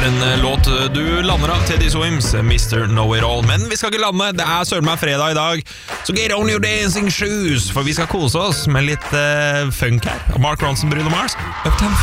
For en låt du lander av Teddy Swims, Mr. Know-It-All. Men vi skal ikke lande, det søren meg fredag i dag. Så get on your dancing shoes, for vi skal kose oss med litt funk her. Mark Ronson, Bruno Mars. Uptown